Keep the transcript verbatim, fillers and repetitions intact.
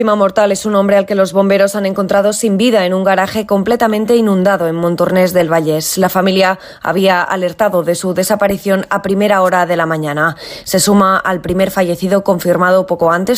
La víctima mortal es un hombre al que los bomberos han encontrado sin vida en un garaje completamente inundado en Montornès del Vallès. La familia había alertado de su desaparición a primera hora de la mañana. Se suma al primer fallecido confirmado poco antes